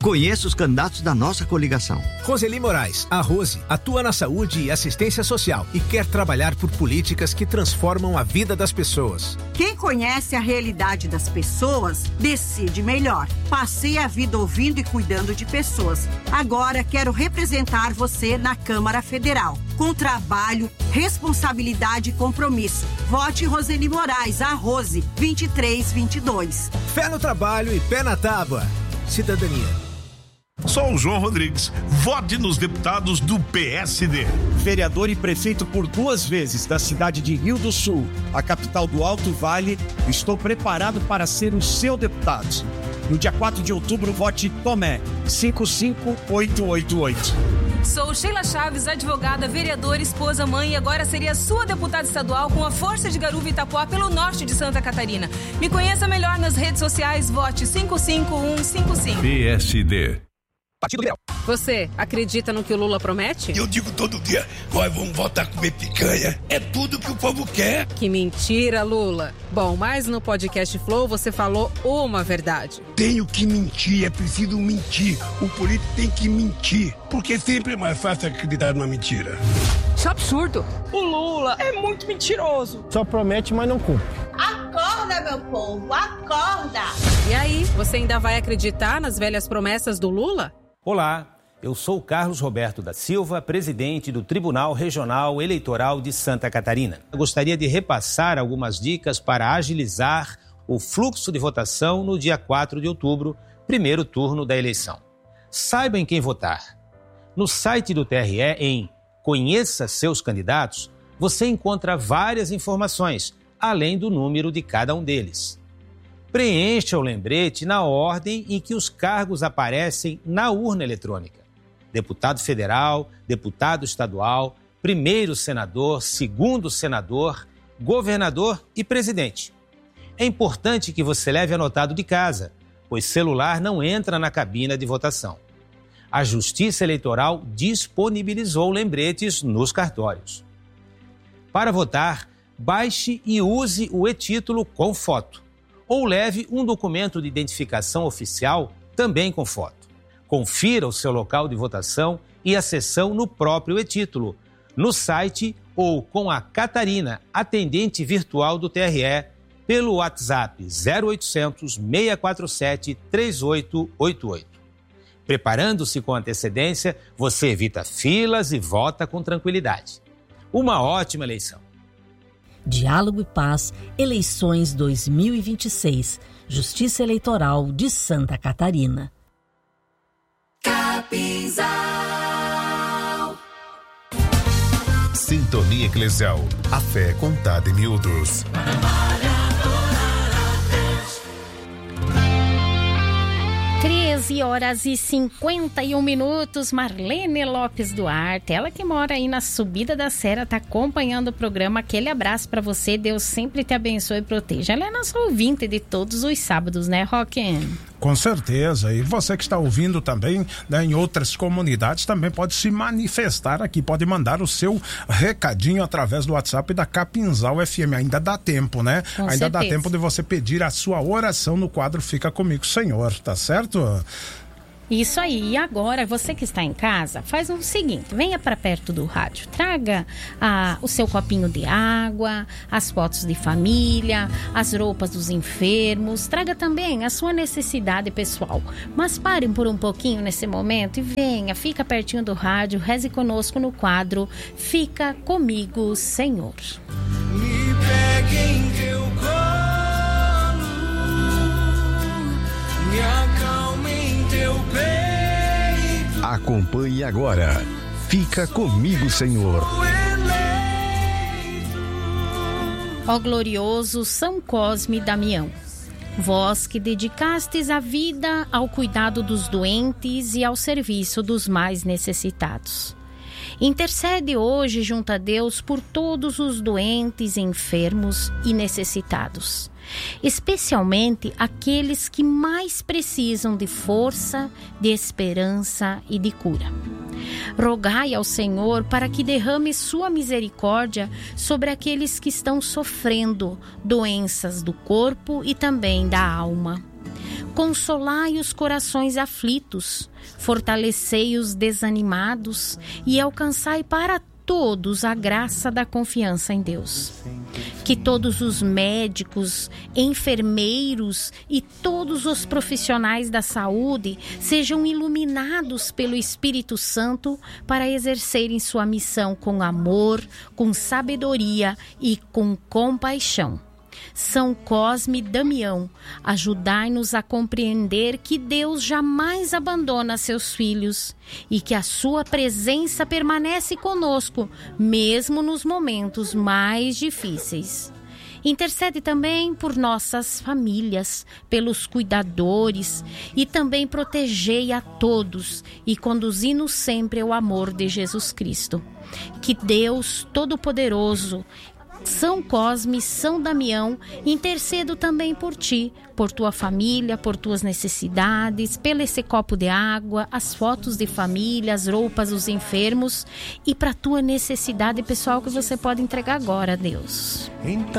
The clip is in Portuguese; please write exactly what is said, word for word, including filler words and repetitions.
Conheça os candidatos da nossa coligação. Roseli Moraes, a Rose, atua na saúde e assistência social e quer trabalhar por políticas que transformam a vida das pessoas. Quem conhece a realidade das pessoas, decide melhor. Passei a vida ouvindo e cuidando de pessoas. Agora quero representar você na Câmara Federal. Com trabalho, responsabilidade e compromisso. Vote Roseli Moraes, a Rose, vinte e três vinte e dois. Fé no trabalho e pé na tábua. Cidadania. Sou o João Rodrigues. Vote nos deputados do P S D. Vereador e prefeito por duas vezes da cidade de Rio do Sul, a capital do Alto Vale, estou preparado para ser o seu deputado. No dia quatro de outubro, vote Tomé, cinco cinco oito oito oito. Sou Sheila Chaves, advogada, vereadora, esposa, mãe e agora seria sua deputada estadual com a força de Garuva e Itapuá pelo norte de Santa Catarina. Me conheça melhor nas redes sociais, vote cinco cinco um cinco cinco. P S D. Partido Liberal. Você acredita no que o Lula promete? Eu digo todo dia, nós vamos voltar a comer picanha. É tudo que o povo quer. Que mentira, Lula. Bom, mas no podcast Flow você falou uma verdade. Tenho que mentir, é preciso mentir. O político tem que mentir, porque sempre é mais fácil acreditar numa mentira. Isso é absurdo. O Lula é muito mentiroso. Só promete, mas não cumpre. Acorda, meu povo, acorda! E aí, você ainda vai acreditar nas velhas promessas do Lula? Olá, eu sou Carlos Roberto da Silva, presidente do Tribunal Regional Eleitoral de Santa Catarina. Eu gostaria de repassar algumas dicas para agilizar o fluxo de votação no dia quatro de outubro, primeiro turno da eleição. Saiba em quem votar. No site do T R E, em Conheça Seus Candidatos, você encontra várias informações, além do número de cada um deles. Preencha o lembrete na ordem em que os cargos aparecem na urna eletrônica. Deputado federal, deputado estadual, primeiro senador, segundo senador, governador e presidente. É importante que você leve anotado de casa, pois celular não entra na cabina de votação. A Justiça Eleitoral disponibilizou lembretes nos cartórios. Para votar, baixe e use o e-título com foto. Ou leve um documento de identificação oficial também com foto. Confira o seu local de votação e a sessão no próprio e-título, no site ou com a Catarina, atendente virtual do T R E, pelo WhatsApp zero oitocentos, seis quatro sete, três oito oito oito. Preparando-se com antecedência, você evita filas e vota com tranquilidade. Uma ótima eleição. Diálogo e Paz, eleições dois mil e vinte e seis, Justiça Eleitoral de Santa Catarina. Capinzal. Sintonia Eclesial, a fé contada em miúdos. treze horas e cinquenta e um minutos, Marlene Lopes Duarte, ela que mora aí na Subida da Serra, tá acompanhando o programa. Aquele abraço para você, Deus sempre te abençoe e proteja. Ela é nossa ouvinte de todos os sábados, né, Roque? Com certeza, e você que está ouvindo também, né, em outras comunidades, também pode se manifestar aqui, pode mandar o seu recadinho através do WhatsApp da Capinzal F M, ainda dá tempo, né? Com ainda certeza. Dá tempo de você pedir a sua oração no quadro Fica Comigo, Senhor, tá certo? Isso aí, e agora você que está em casa, faz o seguinte, venha para perto do rádio, traga ah, o seu copinho de água, as fotos de família, as roupas dos enfermos, traga também a sua necessidade pessoal, mas parem por um pouquinho nesse momento e venha, fica pertinho do rádio, reze conosco no quadro Fica Comigo, Senhor. Me pegue em teu colo, me acalme em teu peito. Acompanhe agora. Fica Comigo, Senhor. Ó glorioso São Cosme e Damião, vós que dedicastes a vida ao cuidado dos doentes e ao serviço dos mais necessitados. Intercede hoje junto a Deus por todos os doentes, enfermos e necessitados, especialmente aqueles que mais precisam de força, de esperança e de cura. Rogai ao Senhor para que derrame sua misericórdia sobre aqueles que estão sofrendo doenças do corpo e também da alma. Consolai os corações aflitos, fortalecei os desanimados e alcançai para todos a graça da confiança em Deus. Que todos os médicos, enfermeiros e todos os profissionais da saúde sejam iluminados pelo Espírito Santo para exercerem sua missão com amor, com sabedoria e com compaixão. São Cosme e Damião, ajudai-nos a compreender que Deus jamais abandona seus filhos e que a sua presença permanece conosco, mesmo nos momentos mais difíceis. Intercede também por nossas famílias, pelos cuidadores e também protegei a todos e conduzi-nos sempre ao amor de Jesus Cristo. Que Deus Todo-Poderoso, São Cosme, São Damião, intercedo também por ti, por tua família, por tuas necessidades, pelo esse copo de água, as fotos de família, as roupas dos enfermos e para tua necessidade pessoal que você pode entregar agora a Deus.